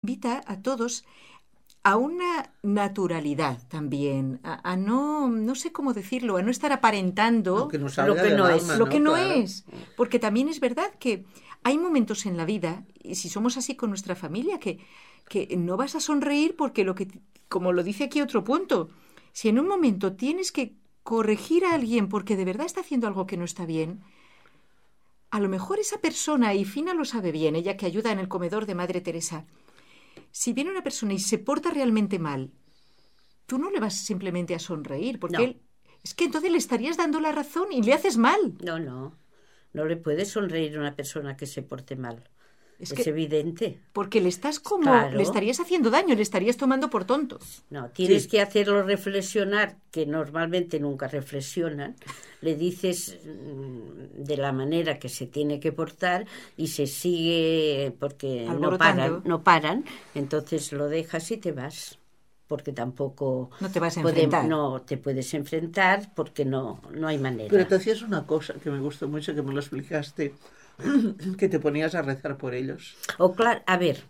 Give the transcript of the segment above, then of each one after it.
invita a todos a una naturalidad también, a no sé cómo decirlo, a no estar aparentando Aunque no salga lo que del no es, alma, lo que no Claro. es. Porque también es verdad que hay momentos en la vida, y si somos así con nuestra familia, que no vas a sonreír porque como lo dice aquí otro punto, si en un momento tienes que corregir a alguien porque de verdad está haciendo algo que no está bien, a lo mejor esa persona, y Fina lo sabe bien, ella que ayuda en el comedor de Madre Teresa, si viene una persona y se porta realmente mal, tú no le vas simplemente a sonreír, porque No. es que entonces le estarías dando la razón y le haces mal. No le puedes sonreír a una persona que se porte mal. Es Es que evidente. porque le Claro. le estarías haciendo daño, le estarías tomando por tonto. No, tienes Sí. que hacerlo reflexionar, que normalmente nunca reflexionan. Le dices de la manera que se tiene que portar y se sigue porque Alborotando. no paran. Entonces lo dejas y te vas. Porque tampoco No te vas a enfrentar. no te puedes enfrentar porque no hay manera. Pero te hacías una cosa que me gustó mucho, que me lo explicaste, que te ponías a rezar por ellos. O claro, a ver,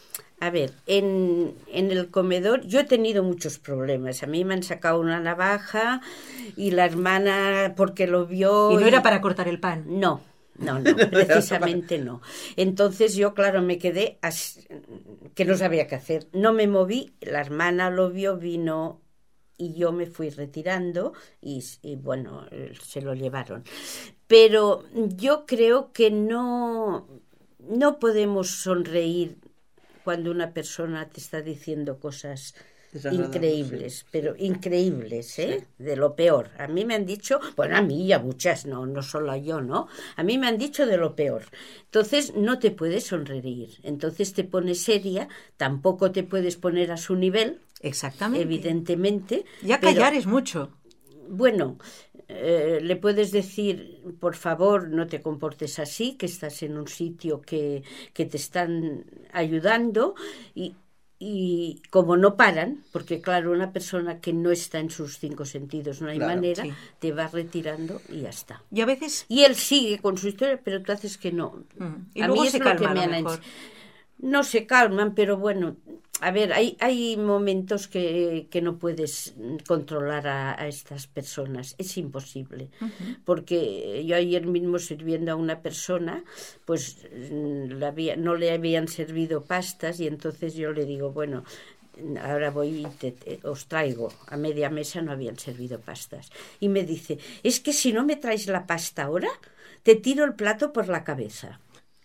en el comedor yo he tenido muchos problemas. A mí me han sacado una navaja y la hermana, porque lo vio... Y no era para cortar el pan. No, precisamente no. Entonces yo, claro, me quedé que no sabía qué hacer. No me moví, la hermana lo vio, vino y yo me fui retirando y bueno, se lo llevaron. Pero yo creo que no podemos sonreír cuando una persona te está diciendo cosas increíbles, sí. pero increíbles, ¿eh? Sí. De lo peor. A mí me han dicho, bueno, a mí y a muchas, no solo a yo, ¿no? A mí me han dicho de lo peor. Entonces no te puedes sonreír. Entonces te pones seria, tampoco te puedes poner a su nivel. Exactamente. Evidentemente. Ya callar es mucho. Bueno, le puedes decir, por favor, no te comportes así, que estás en un sitio que te están ayudando y como no paran, porque claro, una persona que no está en sus 5 sentidos, no hay manera, sí. te va retirando y ya está. Y a veces... Y él sigue con su historia, pero tú haces que no. Y a luego mí se es calma, lo que me a lo han mejor. No se calman, pero bueno, a ver, hay momentos que no puedes controlar a estas personas, es imposible, porque yo ayer mismo sirviendo a una persona, pues no le habían servido pastas y entonces yo le digo, bueno, ahora voy y os traigo, a media mesa no habían servido pastas, y me dice, es que si no me traes la pasta ahora, te tiro el plato por la cabeza.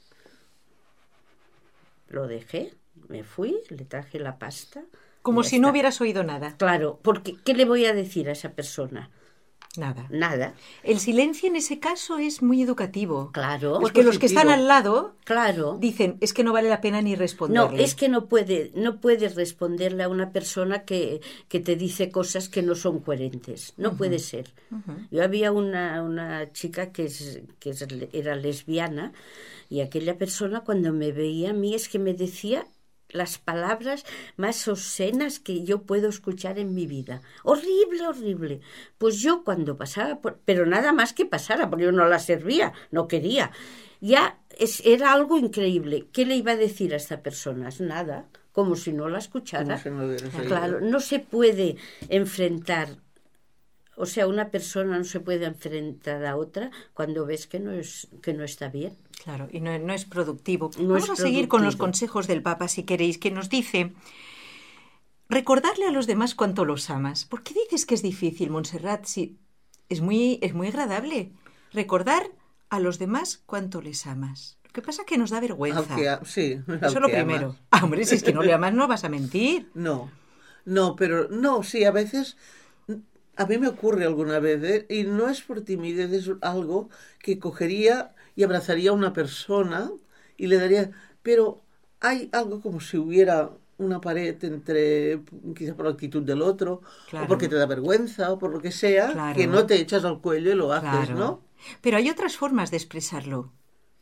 Lo dejé, me fui, le traje la pasta. Como si no hubieras oído nada. Claro, porque ¿qué le voy a decir a esa persona? Nada. El silencio en ese caso es muy educativo. Claro. Porque los que están al lado dicen, es que no vale la pena ni responderle. No, es que no puedes responderle a una persona que te dice cosas que no son coherentes. No puede ser. Yo había una chica que era lesbiana y aquella persona cuando me veía a mí es que me decía las palabras más obscenas que yo puedo escuchar en mi vida. Horrible, horrible. Pues yo cuando pasaba, pero nada más que pasara, porque yo no la servía, no quería. Ya era algo increíble. ¿Qué le iba a decir a esta persona? Nada, como si no la escuchara. Claro, no se puede enfrentar. O sea, una persona no se puede enfrentar a otra cuando ves que no está bien. Claro, y no es productivo. Vamos a seguir con los consejos del Papa, si queréis, que nos dice, recordarle a los demás cuánto los amas. ¿Por qué dices que es difícil, Montserrat? Sí, es muy agradable recordar a los demás cuánto les amas. Lo que pasa es que nos da vergüenza. Sí, eso es lo primero. Hombre, si es que no le amas, no vas a mentir. Sí, a veces... A mí me ocurre alguna vez, y no es por timidez, es algo que cogería y abrazaría a una persona y le daría... Pero hay algo como si hubiera una pared entre, quizá por la actitud del otro, o porque te da vergüenza, o por lo que sea, que no te echas al cuello y lo haces, ¿no? Pero hay otras formas de expresarlo.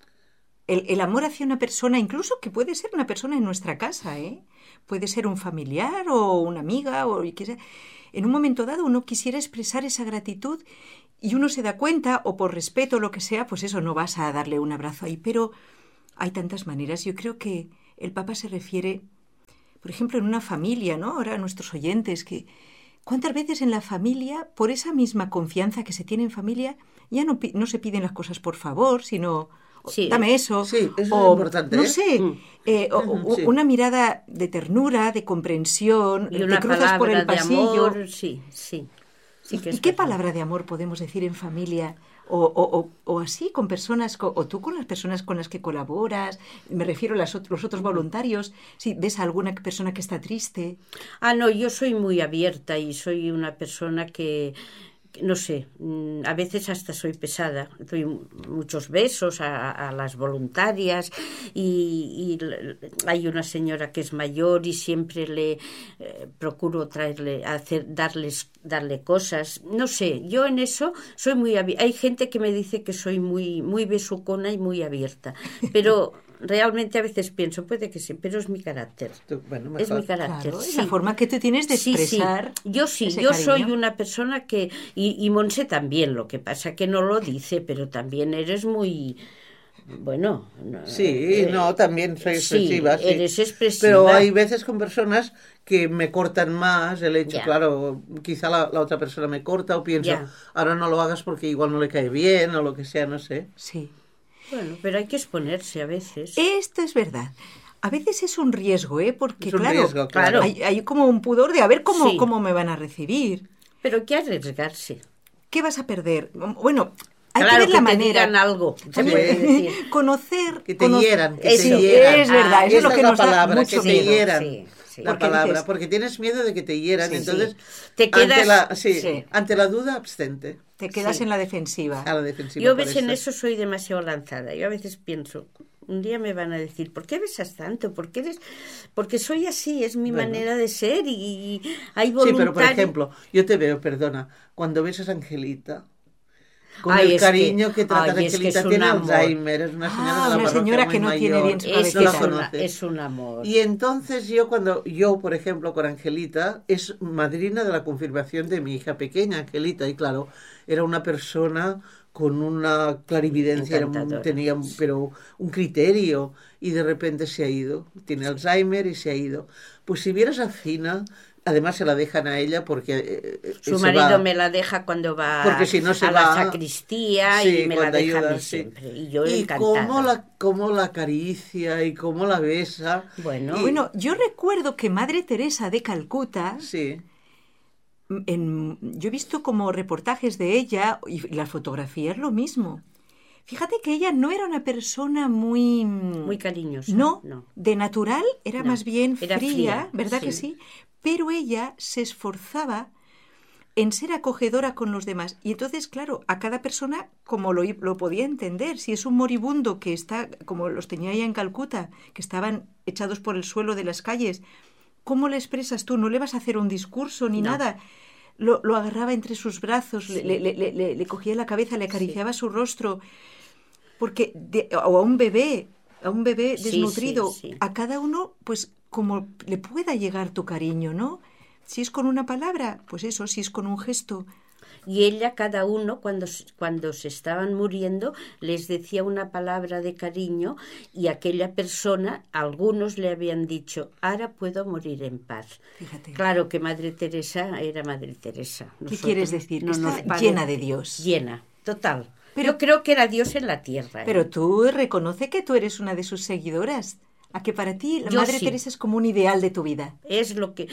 El amor hacia una persona, incluso que puede ser una persona en nuestra casa, ¿eh? Puede ser un familiar o una amiga, o que sea. En un momento dado uno quisiera expresar esa gratitud y uno se da cuenta, o por respeto o lo que sea, pues eso, no vas a darle un abrazo ahí. Pero hay tantas maneras. Yo creo que el Papa se refiere por ejemplo, en una familia, ¿no? Ahora nuestros oyentes, que cuántas veces en la familia, por esa misma confianza que se tiene en familia, ya no se piden las cosas por favor, sino Sí. dame eso. Sí, eso o, es importante. No ¿eh? sé, Sí. una mirada de ternura, de comprensión, Y te una cruzas por el palabra de pasillo. amor, sí. Sí que ¿Y es qué verdad. palabra de amor podemos decir en familia? O así, con personas, o tú con las personas con las que colaboras, me refiero a los otros voluntarios, si ves a alguna persona que está triste. No, yo soy muy abierta y soy una persona que no sé, a veces hasta soy pesada. Doy muchos besos a las voluntarias y hay una señora que es mayor y siempre le procuro darle cosas. No sé, yo en eso soy muy abierta. Hay gente que me dice que soy muy besucona y muy abierta, pero realmente a veces pienso, puede que sí, pero es mi carácter. Bueno, Es mejor. mi carácter. Claro, Sí. es la forma que tú tienes de expresar. Sí. ese Yo cariño. soy una persona que. Y Monse también, lo que pasa que no lo dice, pero también eres muy. Bueno. Sí, no, también soy expresiva. Sí, eres expresiva. Pero hay veces con personas que me cortan más el hecho, Ya. claro, quizá la otra persona me corta o pienso, Ya. ahora no lo hagas porque igual no le cae bien o lo que sea, no sé. Sí. Bueno, pero hay que exponerse a veces. Esto es verdad. A veces es un riesgo, porque Es un claro, riesgo, claro. hay como un pudor de a ver Sí. cómo me van a recibir. Pero hay que arriesgarse. ¿Qué vas a perder? Bueno, hay Claro, que ver la te manera. digan algo, se También, puede decir. conocer. Que te hieran, que Eso. te hieran. Es verdad, eso es esa lo que la nos da palabra, mucho que te miedo. hieran. Sí. La Porque palabra, dices- porque tienes miedo de que te hieran, Sí, entonces Te quedas- Sí. ante la duda abstente, Te quedas Sí. en la defensiva. a la defensiva. Yo a por veces en eso soy demasiado lanzada. Yo a veces pienso, un día me van a decir, ¿por qué besas tanto? Porque soy así, es mi Bueno. manera de ser y hay Sí, voluntarios. pero por ejemplo, yo te veo, perdona, cuando besas a Angelita, con Ay, el es que- cariño que tratas a ay, es que Angelita, es un tiene amor. Alzheimer, es una señora de la una parroquia señora muy que no tiene mayor, bien su Es, no cabecita. la es, conoces. es un amor. Y entonces yo, por ejemplo, con Angelita, es madrina de la confirmación de mi hija pequeña, Angelita, y claro, era una persona con una clarividencia, Encantadora. tenía pero un criterio, y de repente se ha ido, tiene Alzheimer y se ha ido. Pues si vieras a Fina, además se la dejan a ella porque Su se marido va. me la deja cuando va Porque si no se a la va, sacristía sí, y me la cuando deja a ayuda, mí sí. siempre. Y yo Y encantada. cómo la acaricia y cómo la besa. Bueno. Y- Bueno, yo recuerdo que Madre Teresa de Calcuta, Sí, yo he visto como reportajes de ella y la fotografía es lo mismo. Fíjate que ella no era una persona Muy cariñosa. No, No. de natural era No, más bien era fría, ¿verdad que sí. sí? Pero ella se esforzaba en ser acogedora con los demás. Y entonces, claro, a cada persona como lo podía entender. Si es un moribundo que está, como los tenía ella en Calcuta, que estaban echados por el suelo de las calles, ¿cómo le expresas tú? No le vas a hacer un discurso ni No. nada. Lo agarraba entre sus brazos, Sí. le cogía la cabeza, le acariciaba su rostro. Porque, o a un bebé Sí, desnutrido, sí, sí. a cada uno, pues como le pueda llegar tu cariño, ¿no? Si es con una palabra, pues eso, si es con un gesto. Y ella, cada uno, cuando se estaban muriendo, les decía una palabra de cariño y aquella persona, algunos le habían dicho, ahora puedo morir en paz. Fíjate. Claro que Madre Teresa era Madre Teresa. ¿Qué Nosotros quieres decir? no Que nos está parece- llena de Dios. Llena, total. Pero- Yo creo que era Dios en la tierra. Pero tú reconoce que tú eres una de sus seguidoras. A que para ti la Yo Madre sí. Teresa es como un ideal de tu vida. Es lo que,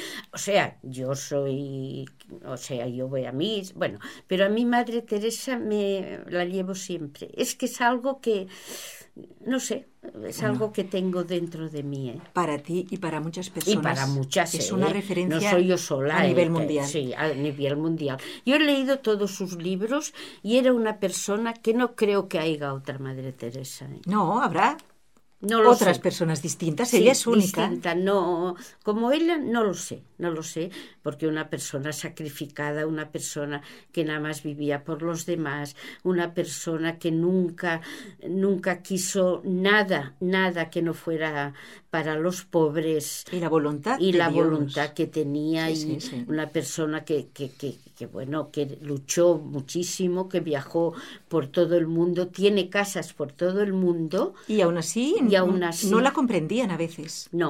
yo voy a mí, bueno, pero a mi Madre Teresa me la llevo siempre. Es que es algo que, no sé, es algo que tengo dentro de mí, ¿eh? Para ti y para muchas personas. Y para muchas, Es ¿eh? una referencia no soy yo sola, a nivel que- mundial. Sí, a nivel mundial. Yo he leído todos sus libros y era una persona que no creo que haya otra Madre Teresa, ¿eh? No, habrá No lo otras sé. personas distintas. Sí, Ella es única. distinta, no, como ella no lo sé, porque una persona sacrificada, una persona que nada más vivía por los demás, una persona que nunca quiso nada que no fuera para los pobres. Y la voluntad Y de la Dios. voluntad que tenía, Sí, y sí, sí. una persona que bueno, que luchó muchísimo, que viajó por todo el mundo, tiene casas por todo el mundo. Y aún así, Y aún así- no la comprendían a veces. No,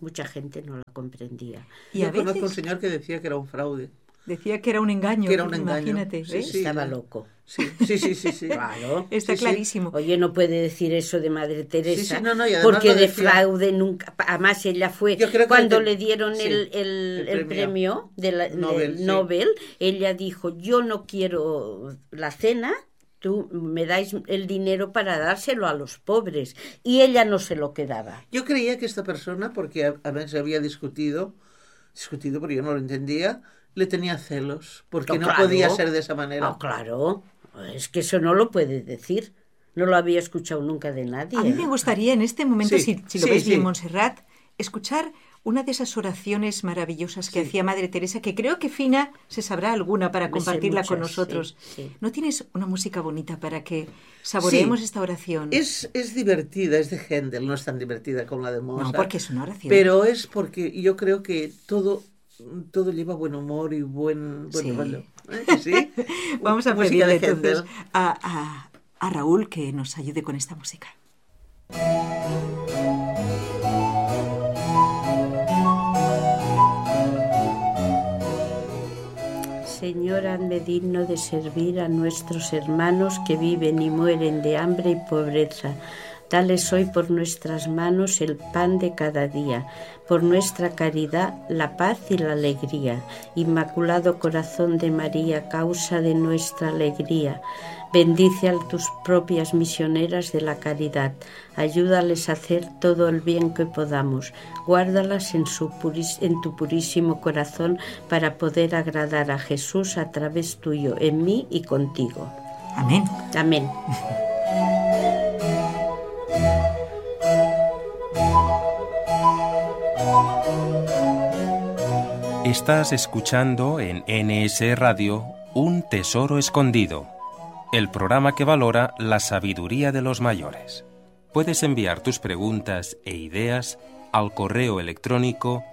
mucha gente no la comprendía. Y Yo a conozco un veces señor que decía que era un fraude. decía que era un engaño. Que era un engaño. Imagínate, Sí, ¿ves? sí. Estaba loco. Sí. Claro. Está Sí, sí. clarísimo. Oye, no puede decir eso de Madre Teresa, Sí, no, y además porque lo de decía. fraude nunca. Además, ella fue, Yo creo que cuando el que- le dieron sí, el premio del Nobel, sí. Nobel, ella dijo: yo no quiero la cena, tú me dais el dinero para dárselo a los pobres. Y ella no se lo quedaba. Yo creía que esta persona, porque a veces se había discutido, porque yo no lo entendía, le tenía celos, porque no Claro. podía ser de esa manera. Ah, claro, es que eso no lo puede decir. No lo había escuchado nunca de nadie. A mí me gustaría en este momento, Sí, si lo sí, ves bien, sí. Montserrat, escuchar una de esas oraciones maravillosas que hacía Madre Teresa, que creo que Fina se sabrá alguna para Me sé compartirla con muchas, nosotros. sí. ¿No tienes una música bonita para que saboreemos Sí. esta oración? Es divertida, es de Händel, no es tan divertida como la de Mozart. No, porque es una oración. Pero es porque yo creo que todo lleva buen humor y buen Sí. rollo. ¿Eh? ¿Sí? Vamos a Música pedirle de Händel. entonces a Raúl que nos ayude con esta música. Señor, hazme digno de servir a nuestros hermanos que viven y mueren de hambre y pobreza. Dales hoy por nuestras manos el pan de cada día, por nuestra caridad la paz y la alegría. Inmaculado Corazón de María, causa de nuestra alegría, bendice a tus propias misioneras de la caridad. Ayúdales a hacer todo el bien que podamos. Guárdalas en tu purísimo corazón para poder agradar a Jesús a través tuyo, en mí y contigo. Amén. Amén. Estás escuchando en NS Radio Un Tesoro Escondido, el programa que valora la sabiduría de los mayores. Puedes enviar tus preguntas e ideas al correo electrónico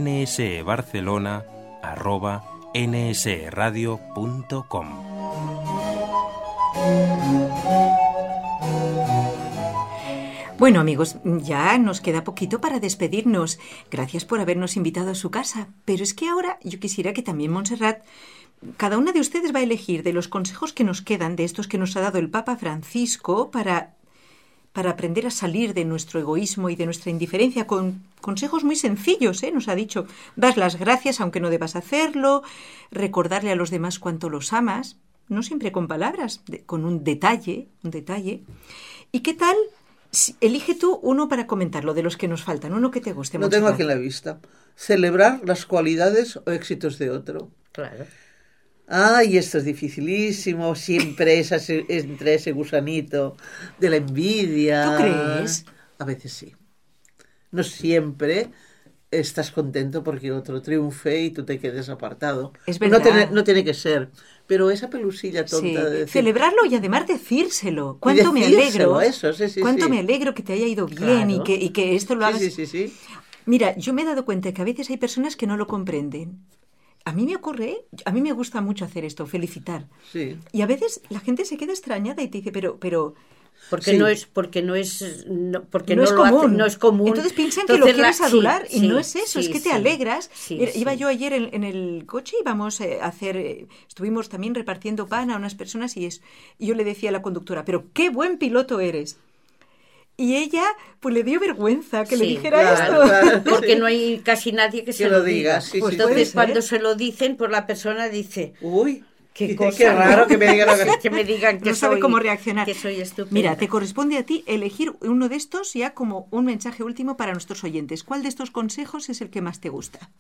nsebarcelona@nsradio.com. Bueno, amigos, ya nos queda poquito para despedirnos. Gracias por habernos invitado a su casa. Pero es que ahora yo quisiera que también, Montserrat, cada una de ustedes va a elegir de los consejos que nos quedan, de estos que nos ha dado el Papa Francisco, para aprender a salir de nuestro egoísmo y de nuestra indiferencia, con consejos muy sencillos, ¿eh? Nos ha dicho, das las gracias aunque no debas hacerlo, recordarle a los demás cuánto los amas, no siempre con palabras, con un detalle. ¿Y qué tal? Elige tú uno para comentarlo, de los que nos faltan, uno que te guste. Lo tengo Montserrat. aquí en la vista. Celebrar las cualidades o éxitos de otro. Claro. Ay, esto es dificilísimo. Siempre entre ese gusanito de la envidia. ¿Tú crees? A veces sí. No siempre estás contento porque otro triunfe y tú te quedes apartado. Es verdad. No tiene que ser. Pero esa pelusilla tonta Sí, de decir, celebrarlo y además decírselo. ¿Cuánto me decírselo, alegro? eso, sí, ¿Cuánto sí. me alegro que te haya ido bien Claro. y que esto lo hagas? Sí. Mira, yo me he dado cuenta que a veces hay personas que no lo comprenden. A mí me ocurre, a mí me gusta mucho hacer esto, felicitar. Sí. Y a veces la gente se queda extrañada y te dice, pero Porque Sí. no es común. No es común. Entonces piensan que lo Entonces, quieres adular y sí, no es eso, es sí, que te sí. alegras. Sí, Iba sí. yo ayer en el coche y íbamos a hacer, estuvimos también repartiendo pan a unas personas y yo le decía a la conductora, pero qué buen piloto eres. Y ella, pues le dio vergüenza que le Sí, dijera claro, esto. claro. Porque Sí. no hay casi nadie que se lo lo diga, diga. sí, Pues sí, puede Entonces, ser. cuando se lo dicen, pues la persona dice, Uy, qué cosa, qué raro ¿no? que me digan que me digan que No sabe soy, cómo reaccionar. que soy estúpida. Mira, te corresponde a ti elegir uno de estos ya como un mensaje último para nuestros oyentes. ¿Cuál de estos consejos es el que más te gusta?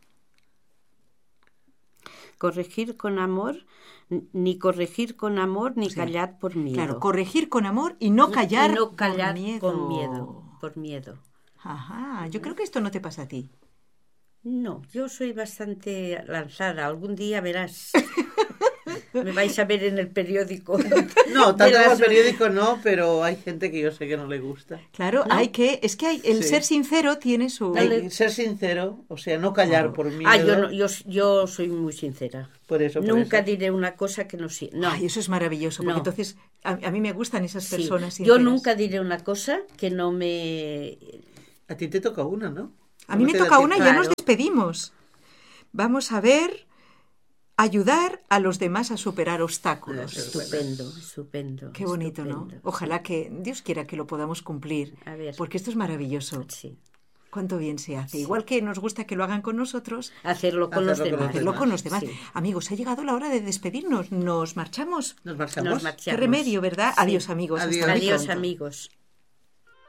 Corregir con amor, ni corregir con amor, ni Sí. callar por miedo. Claro, corregir con amor y no callar, Y no callar por miedo. con miedo. Por miedo. Ajá, yo creo que esto no te pasa a ti. No, yo soy bastante lanzada. Algún día verás. Me vais a ver en el periódico. No, tanto en Verás. el periódico no, pero hay gente que yo sé que no le gusta. Claro, ¿No? el Sí. ser sincero tiene su... No Hay le- que ser sincero, o sea, no callar por miedo. Ah, yo soy muy sincera. Por eso. Nunca diré una cosa que no sé. No. Ay, eso es maravilloso, porque No. entonces a mí me gustan esas Sí. personas Yo sinceras. nunca diré una cosa que no me... A ti te toca una, ¿no? A mí me toca una y ya nos despedimos. Vamos a ver, ayudar a los demás a superar obstáculos. Estupendo, estupendo. Qué bonito, estupendo. ¿no? Ojalá que Dios quiera que lo podamos cumplir, A ver. porque esto es maravilloso. Sí. Cuánto bien se hace. Igual que nos gusta que lo hagan con nosotros, Hacerlo con los demás. hacerlo con los demás. Sí. Amigos, ha llegado la hora de despedirnos. Nos marchamos. Nos marchamos. Nos marchamos. Qué remedio, ¿verdad? Sí. Adiós, amigos. Adiós. Hasta muy Adiós, pronto. amigos.